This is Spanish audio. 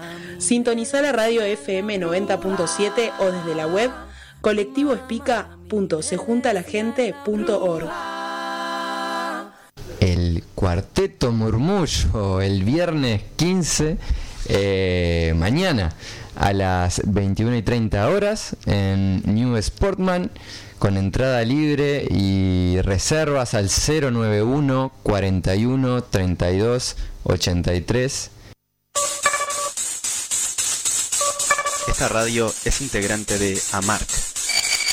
Sintonizá la radio FM 90.7 o desde la web colectivoespica.sejuntalagente.org. El Cuarteto Murmullo, el viernes 15, mañana a las 21:30 en New Sportman, con entrada libre y reservas al 091 41 32 83. Esta radio es integrante de AMARC,